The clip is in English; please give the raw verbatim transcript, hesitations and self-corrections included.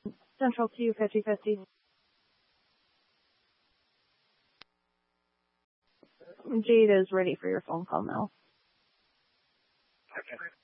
Central two, fifty fifty. Jade is ready for your phone call now. Okay.